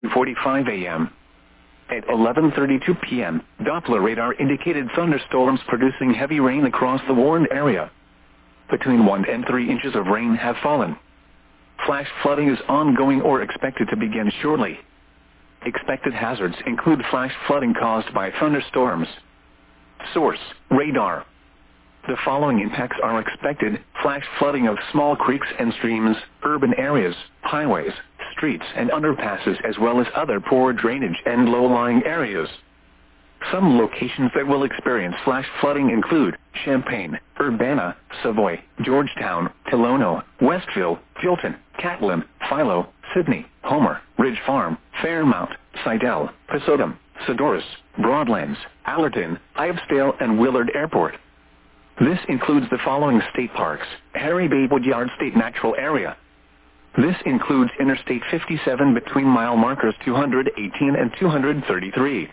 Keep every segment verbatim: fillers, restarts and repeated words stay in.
forty-five a m At eleven thirty-two p m, Doppler radar indicated thunderstorms producing heavy rain across the warned area. Between one and three inches of rain have fallen. Flash flooding is ongoing or expected to begin shortly. Expected hazards include flash flooding caused by thunderstorms. Source: radar. The following impacts are expected: flash flooding of small creeks and streams, urban areas, highways, streets and underpasses, as well as other poor drainage and low-lying areas. Some locations that will experience flash flooding include Champaign, Urbana, Savoy, Georgetown, Tolono, Westville, Tilton, Catlin, Philo, Sydney, Homer, Ridge Farm, Fairmount, Sidell, Pasodum, Sodorus, Broadlands, Allerton, Ivesdale and Willard Airport. This includes the following state parks: Harry Bay Woodyard State Natural Area. This includes Interstate fifty-seven between mile markers two hundred eighteen and two hundred thirty-three.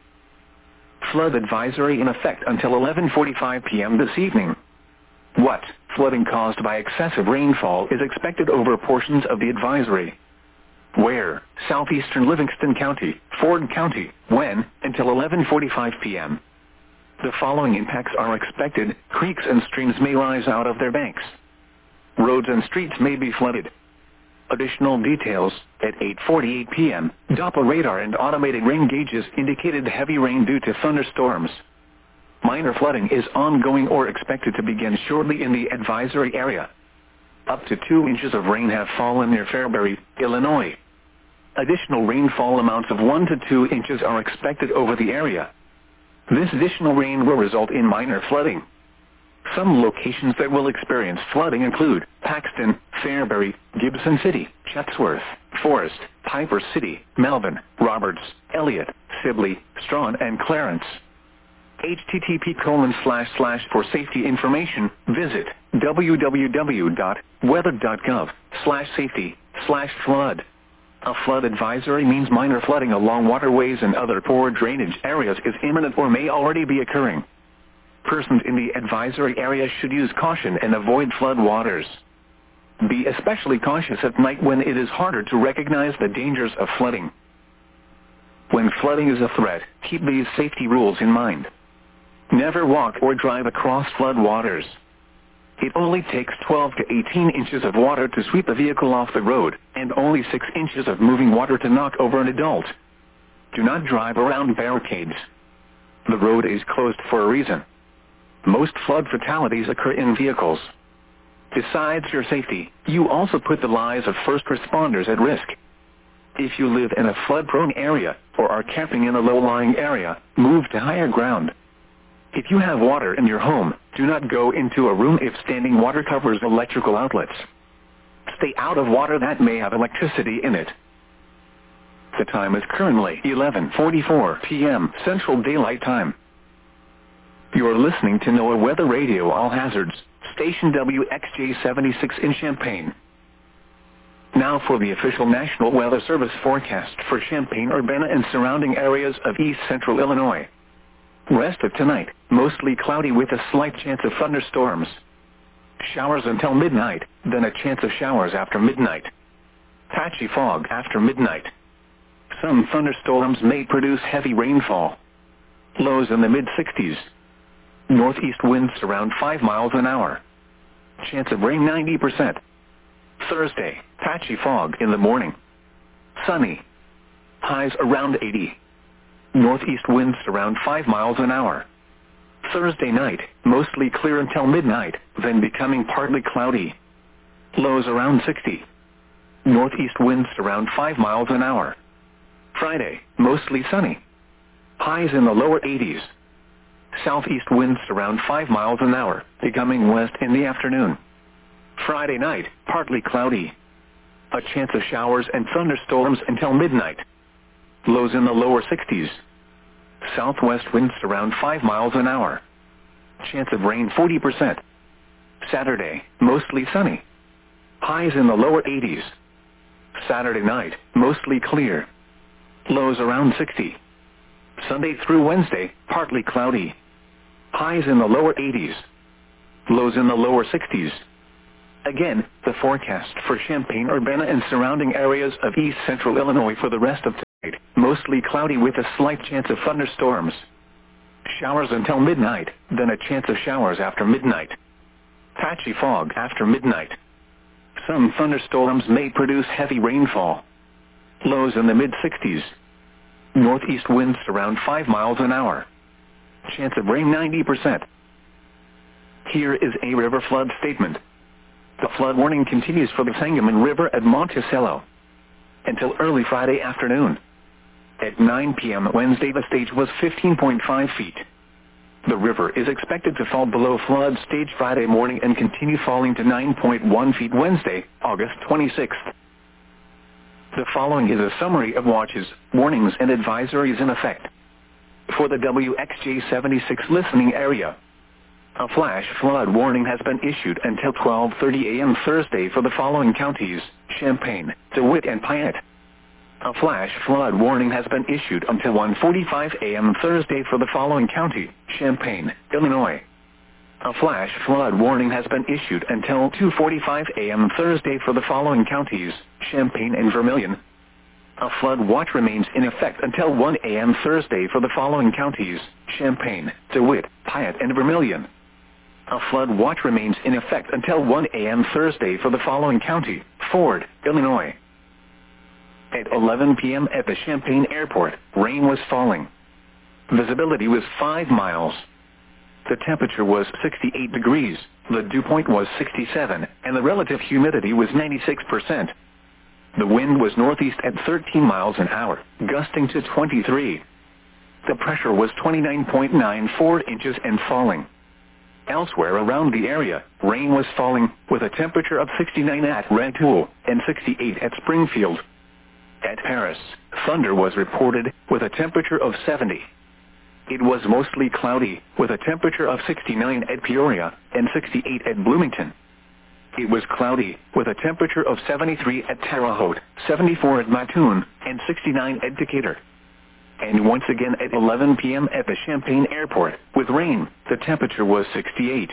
Flood advisory in effect until eleven forty-five p m this evening. What flooding caused by excessive rainfall is expected over portions of the advisory? Where? Southeastern Livingston County, Ford County. When? Until eleven forty-five p m The following impacts are expected: creeks and streams may rise out of their banks. Roads and streets may be flooded. Additional details: at eight forty-eight p m, Doppler radar and automated rain gauges indicated heavy rain due to thunderstorms. Minor flooding is ongoing or expected to begin shortly in the advisory area. Up to two inches of rain have fallen near Fairbury, Illinois. Additional rainfall amounts of one to two inches are expected over the area. This additional rain will result in minor flooding. Some locations that will experience flooding include Paxton, Fairbury, Gibson City, Chatsworth, Forest, Piper City, Melvin, Roberts, Elliott, Sibley, Strawn and Clarence. H T T P colon slash slash for safety information, visit w w w dot weather dot gov slash safety slash flood. A flood advisory means minor flooding along waterways and other poor drainage areas is imminent or may already be occurring. Persons in the advisory area should use caution and avoid flood waters. Be especially cautious at night when it is harder to recognize the dangers of flooding. When flooding is a threat, keep these safety rules in mind. Never walk or drive across flood waters. It only takes twelve to eighteen inches of water to sweep a vehicle off the road, and only six inches of moving water to knock over an adult. Do not drive around barricades. The road is closed for a reason. Most flood fatalities occur in vehicles. Besides your safety, you also put the lives of first responders at risk. If you live in a flood-prone area or are camping in a low-lying area, move to higher ground. If you have water in your home, do not go into a room if standing water covers electrical outlets. Stay out of water that may have electricity in it. The time is currently eleven forty-four p m Central Daylight Time. You are listening to NOAA Weather Radio All Hazards, station W X J seventy-six in Champaign. Now for the official National Weather Service forecast for Champaign, Urbana and surrounding areas of east central Illinois. Rest of tonight, mostly cloudy with a slight chance of thunderstorms. Showers until midnight, then a chance of showers after midnight. Patchy fog after midnight. Some thunderstorms may produce heavy rainfall. Lows in the mid sixties. Northeast winds around five miles an hour. Chance of rain ninety percent. Thursday, patchy fog in the morning. Sunny. Highs around eighty. Northeast winds around five miles an hour. Thursday night, mostly clear until midnight, then becoming partly cloudy. Lows around sixty. Northeast winds around five miles an hour. Friday, mostly sunny. Highs in the lower eighties. Southeast winds around five miles an hour, becoming west in the afternoon. Friday night, partly cloudy. A chance of showers and thunderstorms until midnight. Lows in the lower sixties. Southwest winds around five miles an hour. Chance of rain forty percent. Saturday, mostly sunny. Highs in the lower eighties. Saturday night, mostly clear. Lows around sixty. Sunday through Wednesday, partly cloudy. Highs in the lower eighties. Lows in the lower sixties. Again, the forecast for Champaign-Urbana and surrounding areas of east central Illinois for the rest of tonight, mostly cloudy with a slight chance of thunderstorms. Showers until midnight, then a chance of showers after midnight. Patchy fog after midnight. Some thunderstorms may produce heavy rainfall. Lows in the mid sixties. Northeast winds around five miles an hour. Chance of rain ninety percent. Here is a river flood statement. The flood warning continues for the Sangamon River at Monticello until early Friday afternoon. At nine p m Wednesday, the stage was fifteen point five feet. The river is expected to fall below flood stage Friday morning and continue falling to nine point one feet Wednesday, August twenty-sixth. The following is a summary of watches, warnings, and advisories in effect. For the W X J seventy-six listening area, a flash flood warning has been issued until twelve thirty a m Thursday for the following counties: Champaign, DeWitt, and Piatt. A flash flood warning has been issued until one forty-five a m Thursday for the following county: Champaign, Illinois. A flash flood warning has been issued until two forty-five a m Thursday for the following counties: Champaign and Vermilion. A flood watch remains in effect until one a m Thursday for the following counties: Champaign, DeWitt, Piatt, and Vermilion. A flood watch remains in effect until one a m Thursday for the following county: Ford, Illinois. At eleven p m at the Champaign Airport, rain was falling. Visibility was five miles. The temperature was sixty-eight degrees, the dew point was sixty-seven, and the relative humidity was ninety-six percent. The wind was northeast at thirteen miles an hour, gusting to twenty-three. The pressure was twenty-nine point nine four inches and falling. Elsewhere around the area, rain was falling, with a temperature of sixty-nine at Rantoul and sixty-eight at Springfield. At Paris, thunder was reported, with a temperature of seventy. It was mostly cloudy, with a temperature of sixty-nine at Peoria and sixty-eight at Bloomington. It was cloudy, with a temperature of seventy-three at Terre Haute, seventy-four at Mattoon, and sixty-nine at Decatur. And once again at eleven p m at the Champaign Airport, with rain, the temperature was sixty-eight.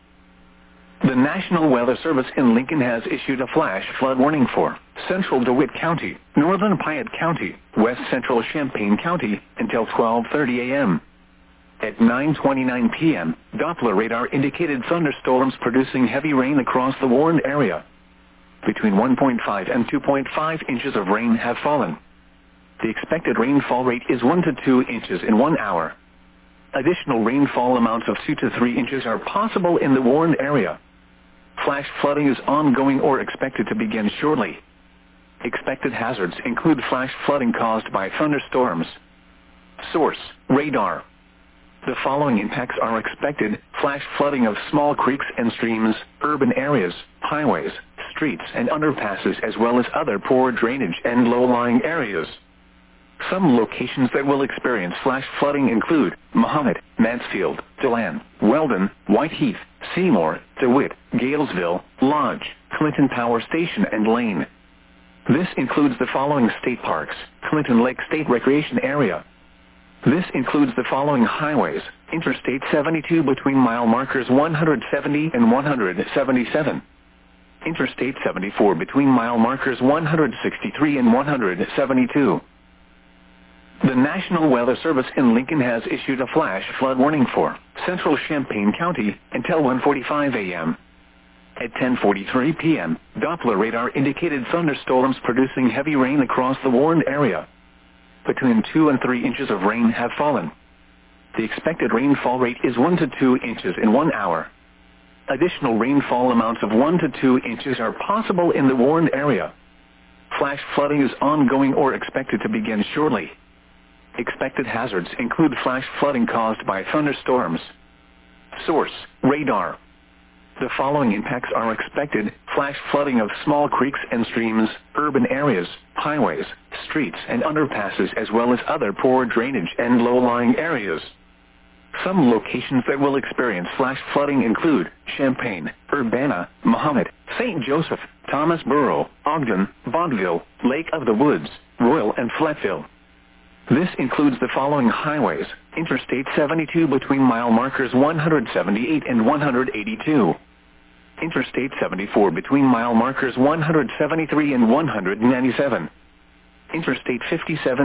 The National Weather Service in Lincoln has issued a flash flood warning for central DeWitt County, northern Piatt County, west central Champaign County, until twelve thirty a m At nine twenty-nine p m, Doppler radar indicated thunderstorms producing heavy rain across the warned area. Between one point five and two point five inches of rain have fallen. The expected rainfall rate is one to two inches in one hour. Additional rainfall amounts of two to three inches are possible in the warned area. Flash flooding is ongoing or expected to begin shortly. Expected hazards include flash flooding caused by thunderstorms. Source: radar. The following impacts are expected: flash flooding of small creeks and streams, urban areas, highways, streets, and underpasses, as well as other poor drainage and low-lying areas. Some locations that will experience flash flooding include Mahomet, Mansfield, DeLand, Weldon, Whiteheath, Seymour, DeWitt, Galesville, Lodge, Clinton Power Station, and Lane. This includes the following state parks: Clinton Lake State Recreation Area. This includes the following highways: Interstate seventy-two between mile markers one hundred seventy and one hundred seventy-seven. Interstate seventy-four between mile markers one hundred sixty-three and one hundred seventy-two. The National Weather Service in Lincoln has issued a flash flood warning for central Champaign County until one forty-five a m At ten forty-three p m, Doppler radar indicated thunderstorms producing heavy rain across the warned area. Between two and three inches of rain have fallen. The expected rainfall rate is one to two inches in one hour. Additional rainfall amounts of one to two inches are possible in the warned area. Flash flooding is ongoing or expected to begin shortly. Expected hazards include flash flooding caused by thunderstorms. Source: radar. The following impacts are expected: flash flooding of small creeks and streams, urban areas, highways, streets, and underpasses, as well as other poor drainage and low-lying areas. Some locations that will experience flash flooding include Champaign, Urbana, Mahomet, Saint Joseph, Thomasboro, Ogden, Vaudeville, Lake of the Woods, Royal, and Fletville. This includes the following highways: Interstate seventy-two between mile markers one hundred seventy-eight and one hundred eighty-two. Interstate seventy-four between mile markers one hundred seventy-three and one hundred ninety-seven. Interstate fifty-seven